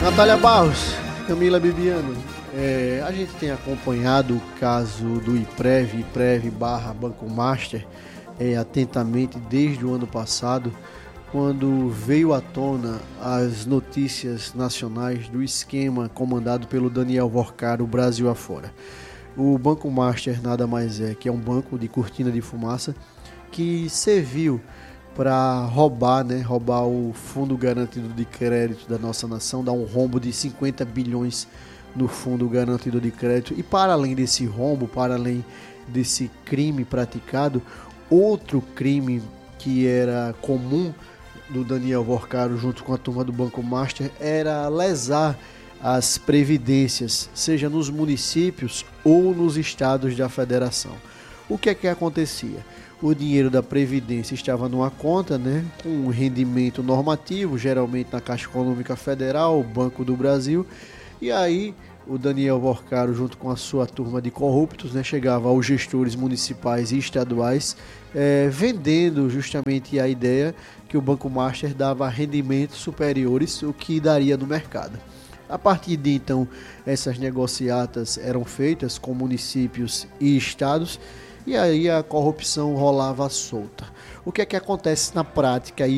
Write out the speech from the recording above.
Natália Barros, Camila Bibiano, a gente tem acompanhado o caso do IPREV barra Banco Master atentamente desde o ano passado, quando veio à tona as notícias nacionais do esquema comandado pelo Daniel Worcaro Brasil afora. O Banco Master nada mais é que um banco de cortina de fumaça que serviu para roubar o Fundo Garantido de Crédito da nossa nação, dar um rombo de 50 bilhões no Fundo Garantido de Crédito. E para além desse rombo, para além desse crime praticado, outro crime que era comum do Daniel Worcaro junto com a turma do Banco Master era lesar as previdências, seja nos municípios ou nos estados da federação. O que é que acontecia? O dinheiro da Previdência estava numa conta, com um rendimento normativo, geralmente na Caixa Econômica Federal, Banco do Brasil, e aí o Daniel Worcaro, junto com a sua turma de corruptos, chegava aos gestores municipais e estaduais, vendendo justamente a ideia que o Banco Master dava rendimentos superiores ao que daria no mercado. A partir de então, essas negociatas eram feitas com municípios e estados, e aí a corrupção rolava solta. O que é que acontece na prática?